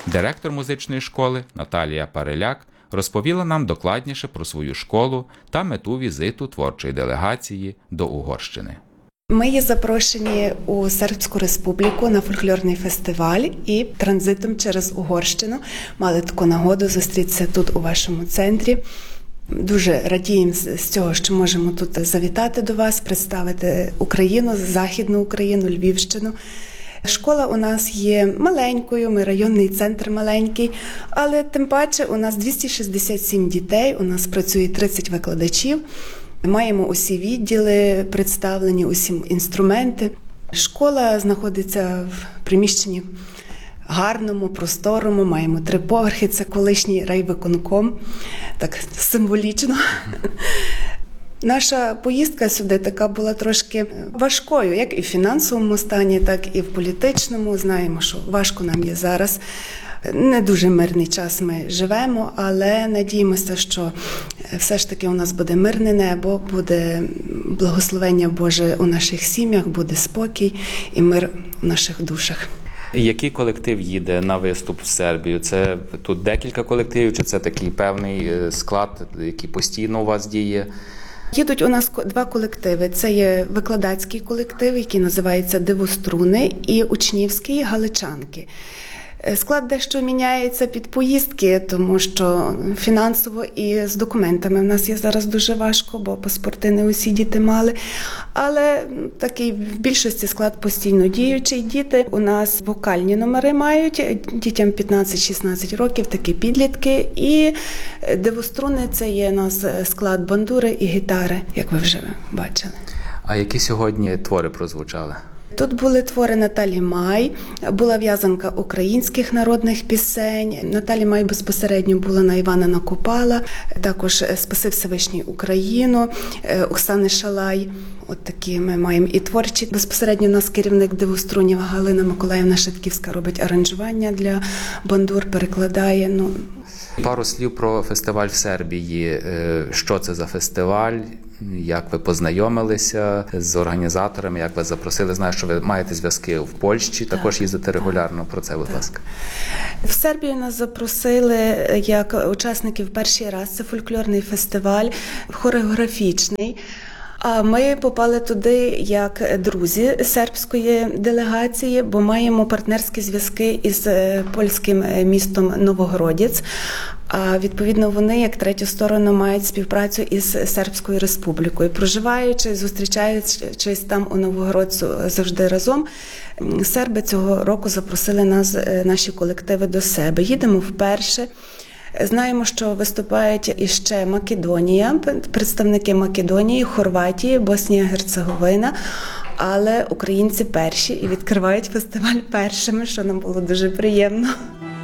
Директор музичної школи Наталія Пареляк розповіла нам докладніше про свою школу та мету візиту творчої делегації до Угорщини. Ми є запрошені у Сербську Республіку на фольклорний фестиваль і транзитом через Угорщину мали таку нагоду зустрітися тут у вашому центрі. Дуже радіємо з цього, що можемо тут завітати до вас, представити Україну, Західну Україну, Львівщину. Школа у нас є маленькою, ми районний центр маленький, але тим паче у нас 267 дітей, у нас працює 30 викладачів. Маємо усі відділи представлені, усі інструменти. Школа знаходиться в приміщенні гарному, просторому, маємо 3 поверхи, це колишній райвиконком, так символічно. Наша поїздка сюди така була трошки важкою, як і в фінансовому стані, так і в політичному. Знаємо, що важко нам є зараз. Не дуже мирний час ми живемо, але надіємося, що все ж таки у нас буде мирне небо, буде благословення Боже у наших сім'ях, буде спокій і мир у наших душах. Який колектив їде на виступ в Сербію? Це тут декілька колективів, чи це такий певний склад, який постійно у вас діє? Їдуть у нас 2 колективи. Це є викладацький колектив, який називається «Дивоструни», і учнівський «Галичанки». Склад дещо міняється під поїздки, тому що фінансово і з документами в нас є зараз дуже важко, бо паспорти не усі діти мали. Але такий в більшості склад постійно діючий. Діти у нас вокальні номери мають, дітям 15-16 років, такі підлітки. І дивоструни – це є у нас склад бандури і гітари, як ви вже бачили. А які сьогодні твори прозвучали? Тут були твори Наталі Май, була в'язанка українських народних пісень. Наталі Май безпосередньо була на Івана Накопала, також «Спаси Всевишній Україну», Оксани Шалай. От такі ми маємо і творчі. Безпосередньо у нас керівник дивострунів Галина Миколаївна Шатківська робить аранжування для бандур, перекладає. Пару слів про фестиваль в Сербії. Що це за фестиваль? Як ви познайомилися з організаторами, як ви запросили? Знаю, що ви маєте зв'язки в Польщі, також їздите регулярно. Про це, будь ласка. В Сербію нас запросили як учасників перший раз. Це фольклорний фестиваль, хореографічний. А ми попали туди як друзі сербської делегації, бо маємо партнерські зв'язки із польським містом Новогродець. А відповідно вони, як третю сторону, мають співпрацю із Сербською Республікою. Проживаючи, зустрічаючись там у Новогродцю завжди разом, серби цього року запросили нас, наші колективи до себе. Їдемо вперше. Знаємо, що виступають іще Македонія, представники Македонії, Хорватії, Боснія, Герцеговина, але українці перші і відкривають фестиваль першими, що нам було дуже приємно.